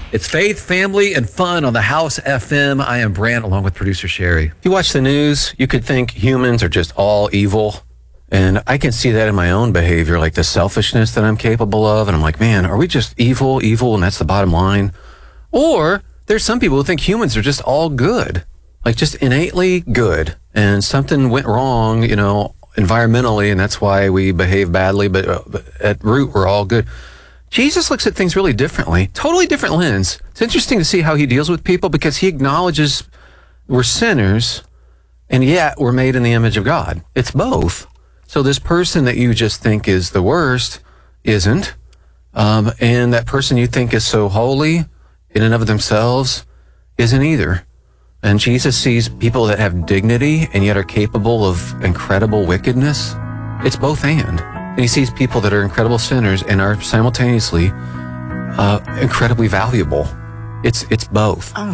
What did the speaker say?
It's faith, family, and fun on the House FM. I am Brant, along with producer Sherry. If you watch the news, you could think humans are just all evil. And I can see that in my own behavior, like the selfishness that I'm capable of. And I'm like, man, are we just evil, and that's the bottom line? Or there's some people who think humans are just all good, like just innately good. And something went wrong, environmentally, and that's why we behave badly. But at root, we're all good. Jesus looks at things really differently, totally different lens. It's interesting to see how he deals with people because he acknowledges we're sinners and yet we're made in the image of God. It's both. So this person that you just think is the worst isn't. And that person you think is so holy in and of themselves isn't either. And Jesus sees people that have dignity and yet are capable of incredible wickedness. It's both and he sees people that are incredible sinners and are simultaneously incredibly valuable. It's both.